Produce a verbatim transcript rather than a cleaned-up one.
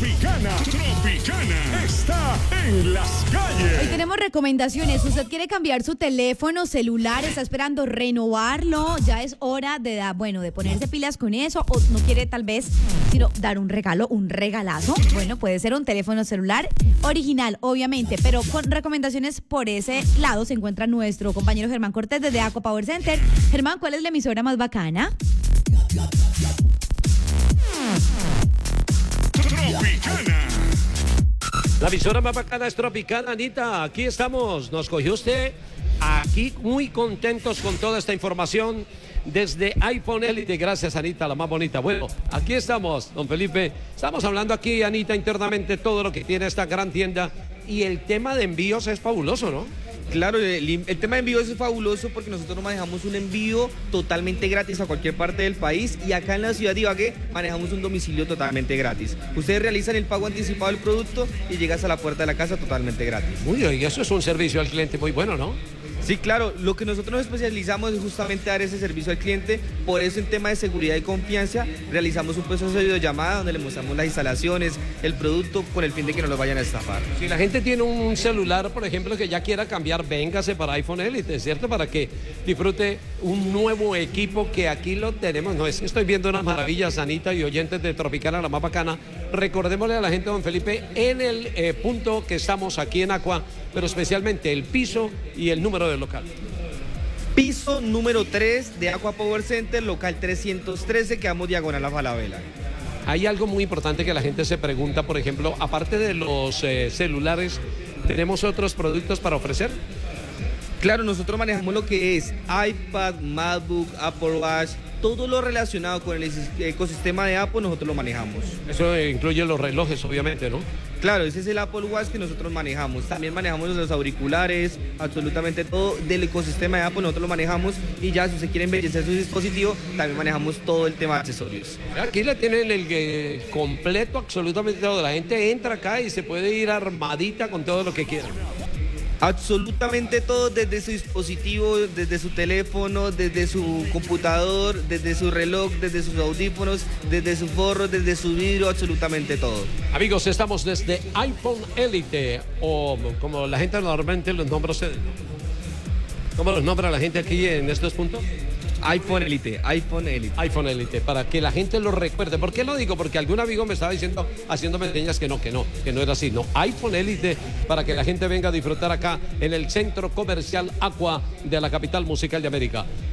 Tropicana, Tropicana está en las calles. Hoy tenemos recomendaciones. Usted quiere cambiar su teléfono celular, está esperando renovarlo, ya es hora de dar, bueno, de ponerse pilas con eso, o no quiere tal vez, sino dar un regalo, un regalazo. Bueno, puede ser un teléfono celular original, obviamente, pero con recomendaciones por ese lado se encuentra nuestro compañero Germán Cortés desde Aqua Power Center. Germán, ¿cuál es la emisora más bacana? Tropicana. La emisora más bacana es Tropicana, Anita. Aquí estamos. Nos cogió usted aquí muy contentos con toda esta información desde iPhone Elite. Gracias, Anita, la más bonita. Bueno, aquí estamos, don Felipe. Estamos hablando aquí, Anita, internamente todo lo que tiene esta gran tienda. Y el tema de envíos es fabuloso, ¿no? Claro, el, el tema de envío es fabuloso porque nosotros manejamos un envío totalmente gratis a cualquier parte del país y acá en la ciudad de Ibagué manejamos un domicilio totalmente gratis. Ustedes realizan el pago anticipado del producto y llegas a la puerta de la casa totalmente gratis. Muy bien, y eso es un servicio al cliente muy bueno, ¿no? Sí, claro, lo que nosotros nos especializamos es justamente dar ese servicio al cliente, por eso en tema de seguridad y confianza realizamos un proceso de videollamada donde le mostramos las instalaciones, el producto, con el fin de que no lo vayan a estafar. Si la gente tiene un celular, por ejemplo, que ya quiera cambiar, véngase para iPhone Elite, ¿cierto? Para que disfrute un nuevo equipo que aquí lo tenemos. No es que estoy viendo unas maravillas, Anita y oyentes de Tropicana, la más bacana. Recordémosle a la gente, don Felipe, en el eh, punto que estamos aquí en Aqua, pero especialmente el piso y el número del local. Piso número tres de Aqua Power Center, local trescientos trece, quedamos diagonal a Falabella. Hay algo muy importante que la gente se pregunta, por ejemplo, aparte de los eh, celulares, ¿tenemos otros productos para ofrecer? Claro, nosotros manejamos lo que es iPad, MacBook, Apple Watch, todo lo relacionado con el ecosistema de Apple nosotros lo manejamos. Eso incluye los relojes, obviamente, ¿no? Claro, ese es el Apple Watch que nosotros manejamos. También manejamos los auriculares, absolutamente todo del ecosistema de Apple nosotros lo manejamos. Y ya si usted quiere embellecer su dispositivo, también manejamos todo el tema de accesorios. Aquí le tienen el eh, completo, absolutamente todo. La gente entra acá y se puede ir armadita con todo lo que quiera. Absolutamente todo, desde su dispositivo, desde su teléfono, desde su computador, desde su reloj, desde sus audífonos, desde su forro, desde su vidrio, absolutamente todo. Amigos, estamos desde iPhone Elite, o como la gente normalmente los nombra ustedes. ¿Cómo los nombra la gente aquí en estos puntos? iPhone Elite, iPhone Elite. iPhone Elite, para que la gente lo recuerde. ¿Por qué lo digo? Porque algún amigo me estaba diciendo, haciéndome señas que no, que no, que no era así. No, iPhone Elite, para que la gente venga a disfrutar acá en el Centro Comercial Aqua de la capital musical de América.